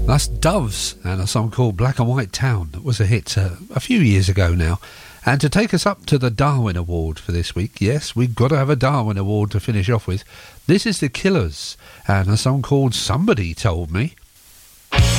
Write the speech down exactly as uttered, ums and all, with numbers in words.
That's Doves and a song called Black and White Town that was a hit uh, a few years ago now. And to take us up to the Darwin Award for this week, yes, we've got to have a Darwin Award to finish off with. This is The Killers and a song called Somebody Told Me.